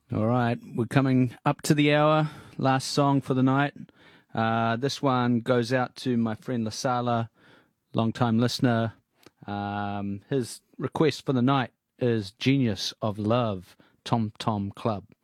All right, we're coming up to the hour. Last song for the night. This one goes out to my friend Lasala, long-time listener. His request for the night is Genius of Love, Tom Tom Club.